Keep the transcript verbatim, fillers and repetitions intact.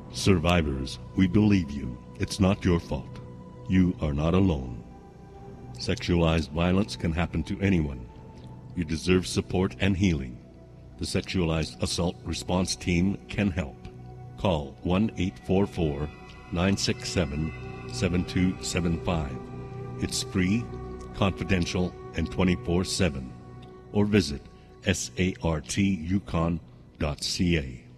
Survivors, we believe you. It's not your fault. You are not alone. Sexualized violence can happen to anyone. You deserve support and healing. The Sexualized Assault Response Team can help. Call one eight four four, nine six seven, seven two seven five. It's free, confidential, and twenty-four seven. Or visit S A R T Yukon dot C A.